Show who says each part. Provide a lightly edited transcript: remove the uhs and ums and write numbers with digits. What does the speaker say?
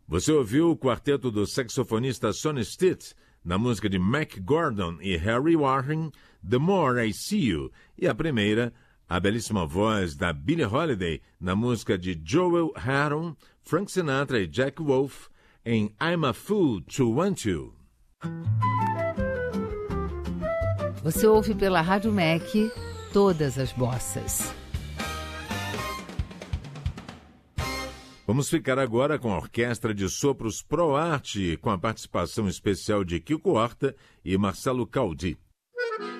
Speaker 1: Você ouviu o quarteto do saxofonista Sonny Stitt na música de Mac Gordon e Harry Warren, The More I See You, e a primeira, a belíssima voz da Billie Holiday na música de Joel Harum, Frank Sinatra e Jack Wolf em I'm a Fool to Want You.
Speaker 2: Você ouve pela Rádio MEC todas as bossas.
Speaker 1: Vamos ficar agora com a Orquestra de Sopros ProArte, com a participação especial de Kiko Horta e Marcelo Caldi.